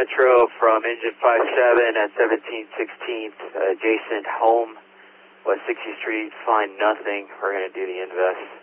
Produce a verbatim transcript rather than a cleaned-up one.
Metro from engine five seven at seventeen sixteenth, uh, adjacent home, West sixtieth Street, find nothing. We're going to do the invest.